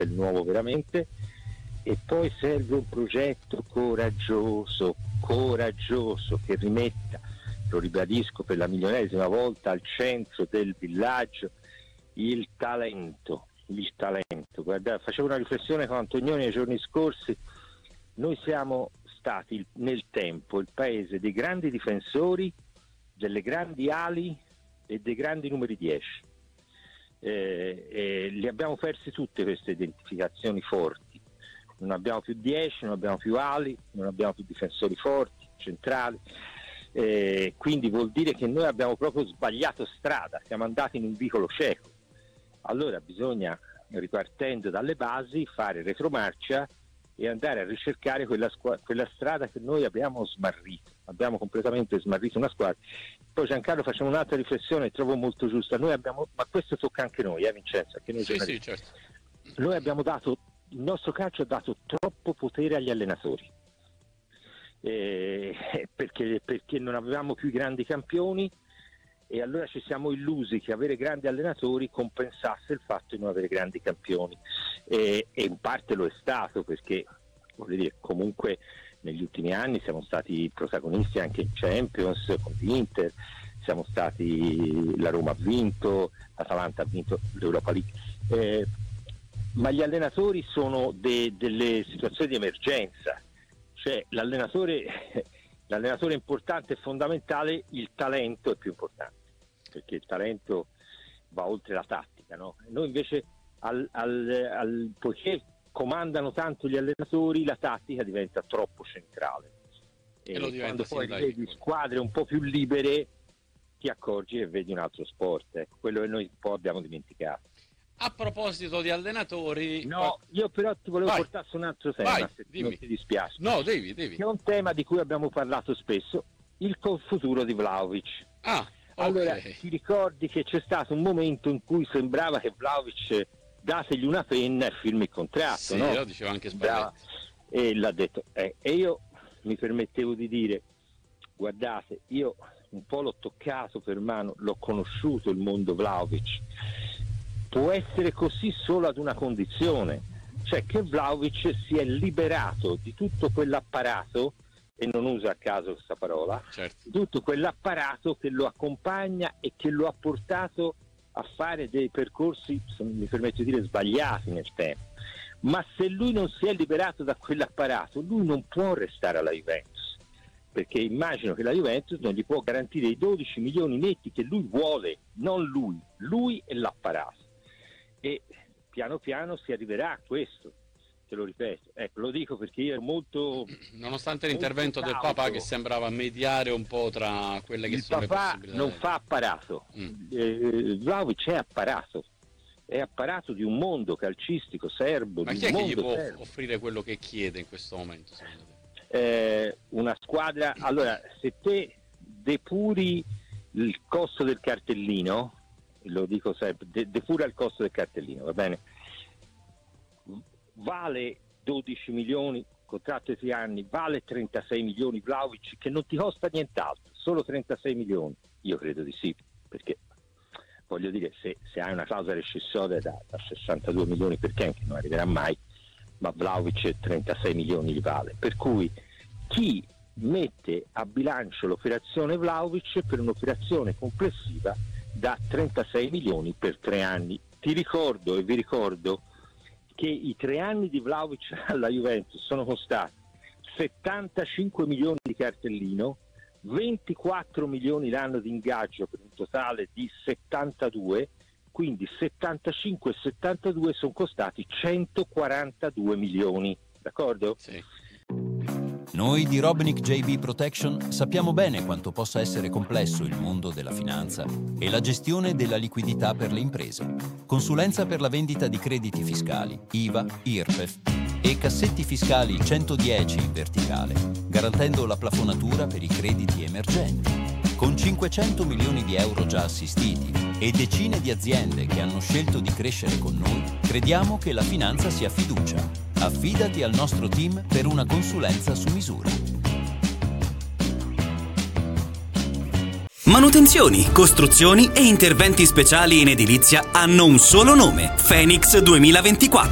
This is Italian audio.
è il nuovo veramente, e poi serve un progetto coraggioso che rimetta, lo ribadisco per la milionesima volta, al centro del villaggio il talento. Guardate, facevo una riflessione con Antonioni nei giorni scorsi. Noi siamo stati nel tempo il paese dei grandi difensori, delle grandi ali e dei grandi numeri 10. Li abbiamo persi tutte queste identificazioni forti. Non abbiamo più 10, non abbiamo più ali, non abbiamo più difensori forti, centrali. Quindi vuol dire che noi abbiamo proprio sbagliato strada, siamo andati in un vicolo cieco. Allora bisogna, ripartendo dalle basi, fare retromarcia e andare a ricercare quella strada che noi abbiamo smarrito. Abbiamo completamente smarrito una squadra. Poi Giancarlo, facciamo un'altra riflessione, trovo molto giusta. Noi abbiamo, ma questo tocca anche noi, Vincenzo, anche noi sì, certo. Noi abbiamo dato, il nostro calcio ha dato troppo potere agli allenatori. Perché non avevamo più i grandi campioni, e allora ci siamo illusi che avere grandi allenatori compensasse il fatto di non avere grandi campioni, e in parte lo è stato, perché voglio dire, comunque negli ultimi anni siamo stati protagonisti anche in Champions con l'Inter, siamo stati, la Roma ha vinto, l'Atalanta ha vinto l'Europa League, ma gli allenatori sono delle situazioni di emergenza, cioè l'allenatore importante e fondamentale, il talento è più importante, perché il talento va oltre la tattica, no? Noi invece poiché comandano tanto gli allenatori, la tattica diventa troppo centrale, e quando poi vedi squadre un po' più libere ti accorgi che vedi un altro sport, quello che noi un po' abbiamo dimenticato. A proposito di allenatori... No, io però ti volevo portare su un altro tema, se non ti dispiace. No, devi. Che è un tema di cui abbiamo parlato spesso, il futuro di Vlahovic. Allora, ti ricordi che c'è stato un momento in cui sembrava che Vlahovic, dategli una penna e firmi il contratto, sì, no? Lo diceva anche Spalletti. E l'ha detto. E io mi permettevo di dire, guardate, io un po' l'ho toccato per mano, l'ho conosciuto il mondo Vlahovic. Può essere così solo ad una condizione, cioè che Vlahovic si è liberato di tutto quell'apparato, e non uso a caso questa parola, certo, tutto quell'apparato che lo accompagna e che lo ha portato a fare dei percorsi, se mi permetto di dire, sbagliati nel tempo. Ma se lui non si è liberato da quell'apparato, lui non può restare alla Juventus, perché immagino che la Juventus non gli può garantire i 12 milioni netti che lui vuole, non lui e l'apparato. E piano piano si arriverà a questo, te lo ripeto, lo dico perché io ero molto, nonostante l'intervento del papà che sembrava mediare un po' tra quelle che sono le possibilità. Il papà non fa apparato, Vlahovic è apparato di un mondo calcistico serbo. Ma chi è che gli può offrire quello che chiede in questo momento, secondo te? Una squadra, allora, se te depuri il costo del cartellino, lo dico sempre, depura il costo del cartellino, va bene? Vale 12 milioni, contratto di 3 anni, vale 36 milioni Vlahovic, che non ti costa nient'altro, solo 36 milioni? Io credo di sì, perché voglio dire, se hai una clausola rescissoria da 62 milioni per Ken, che non arriverà mai, ma Vlahovic 36 milioni gli vale, per cui chi mette a bilancio l'operazione Vlahovic per un'operazione complessiva da 36 milioni per 3 anni. Ti ricordo e vi ricordo che i 3 anni di Vlahovic alla Juventus sono costati 75 milioni di cartellino, 24 milioni l'anno di ingaggio, per un totale di 72, quindi 75 e 72 sono costati 142 milioni, d'accordo? Sì. Noi di Robinick JV Protection sappiamo bene quanto possa essere complesso il mondo della finanza e la gestione della liquidità per le imprese. Consulenza per la vendita di crediti fiscali, IVA, IRPEF e cassetti fiscali 110 in verticale, garantendo la plafonatura per i crediti emergenti. Con 500 milioni di euro già assistiti e decine di aziende che hanno scelto di crescere con noi, crediamo che la finanza sia fiducia. Affidati al nostro team per una consulenza su misura. Manutenzioni, costruzioni e interventi speciali in edilizia hanno un solo nome: Phoenix 2024.